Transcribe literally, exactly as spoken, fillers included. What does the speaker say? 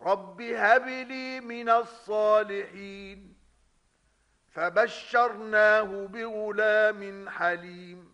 رب هب لي من الصالحين فبشرناه بغلام حليم